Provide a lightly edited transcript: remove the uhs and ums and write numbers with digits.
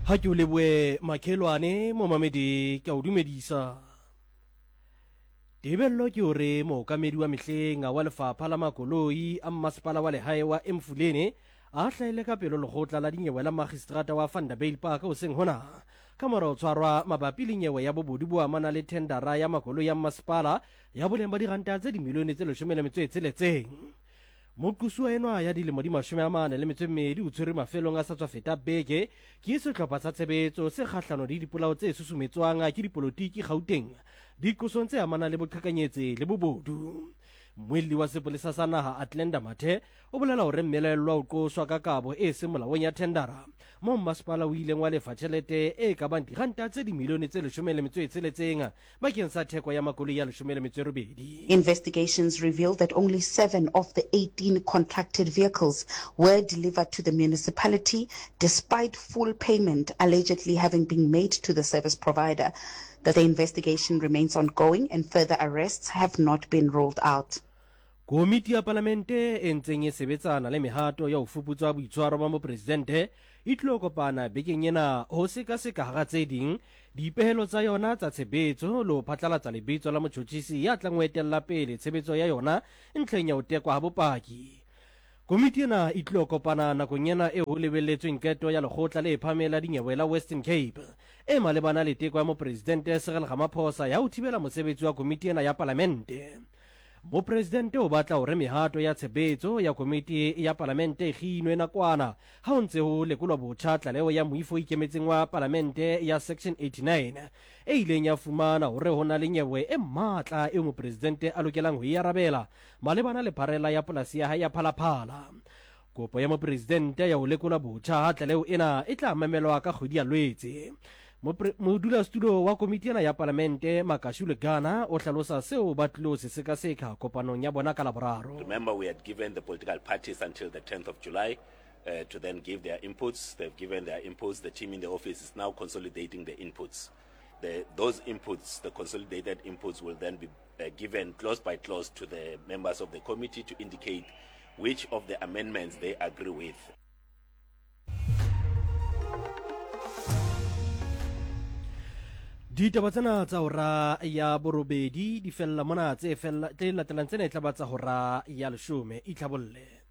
Ha ke o leboe makhelwane mo mamedi ke a o dumedisa. Tebello ke hore mookamedi wa mehleng wa lefapha la makoloi a mmasepala wa lehae wa Emfuleni a hlaile ka pelo lekgotla la dinyewe la magistrata wa Vanderbijl Park o seng hona ka mora ho tshwarwa mabapi le nyewe ya bobodu bo amana le tendara ya makoloi ya mmasepala ya boleng ba diranta tse dimilione tse 16. Moqosuwa enwa ya dilemo di 42 o tshwere mafelong a sa tswa feta beke ke sehlopha sa tshebetso se kgahlano le dipolao tse susumetswang ke dipolotiki Gauteng dikosong tse amana le boqhekanyetsi le bobodu. Moelli wa sepolesa sa naha Atlenda Mathe o bolela hore mmelelo wa ho qoswa ka kabo e se molaong ya tendara mo mmasepala o ileng wa lefa tjhelete e ka bang diranta tse dimilione tse 16 bakeng sa theko ya makoloi ya 18. Investigations revealed that only 7 of the 18 contracted vehicles were delivered to the municipality despite full payment allegedly having been made to the service provider. That the investigation remains ongoing and further arrests have not been ruled out. Komiti ya Parlamente e ntseng e sebetsana le mehato ya ho fuputsa boitshwaro ba mopresidente e tlo kopana bekeng ena ho sekaseka hara tse ding dipehelo tsa yona tsa tshebetso le ho phatlalatsa lebitso la motjhotjhisi ya tlang ho etella pele tshebetso ya yona ntlheng ya ho tekwa ha bopaki. Komiti ena e tlo kopana nakong ena e ho lebelletsweng keto ya lekgotla le phamela dinyewe la Western Cape e malebana le teko ya mopresidente Cyril Ramaphosa ya ho thibela mosebetsi wa komiti ena ya Parlamente. Mopresidente o batla hore mehato ya tshebetso ya komiti ya Parlamente e kginwe nakwana ha o ntse ho lekolwa botjha tlaleho ya moifo ikemetseng wa Parlamente ya Section 89 e ileng ya fumana hore ho na le nyewe e matla e mopresidente a lokelang ho iarabela malebana le pharela ya polasi ya hae ya Phalaphala. Kopo ya mopresidente ya ho lekola botjha tlaleho ena e tla mamelwa ka kgwedi ya Lwetse. Modulasetulo wa komiti ena ya Parlamente Makashule Gana o hlalosa seo ba tlilo se sekaseka kopanong ya bona ka Laboraro. Remember, we had given the political parties until the 10th of July to then give their inputs. They've given their inputs. The team in the office is now consolidating the inputs. Those inputs, the consolidated inputs, will then be given clause by clause to the members of the committee to indicate which of the amendments they agree with. Ditaba tsena tsa hora ya borobedi di fella mona tse latelang tsena e tla ba tsa hora ya 10 itlhabolle.